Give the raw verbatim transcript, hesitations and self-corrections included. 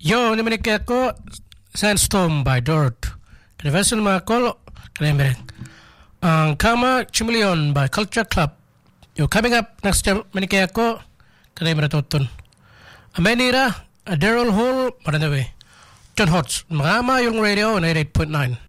Yo, naman ko Sandstorm by Dirt. Kaya vessel mga kolo, kaya meron. Ang Kama Chameleon by Culture Club. Yo, coming up next time, manikaya ko, kaya meron tutun. Amenira, Daryl Hall, Maranawe. John Hotz, Makama yung radio, ninety-eight point nine.